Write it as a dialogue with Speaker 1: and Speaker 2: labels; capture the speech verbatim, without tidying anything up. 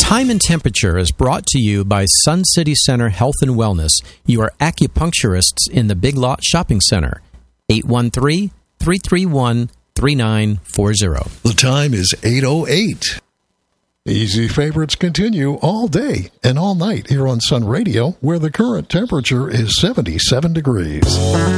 Speaker 1: Time and Temperature is brought to you by Sun City Center Health and Wellness, your acupuncturists in the Big Lot Shopping Center. eight one three, three three one, three nine four zero.
Speaker 2: The time is eight oh eight. Easy favorites continue all day and all night here on Sun Radio, where the current temperature is seventy-seven degrees.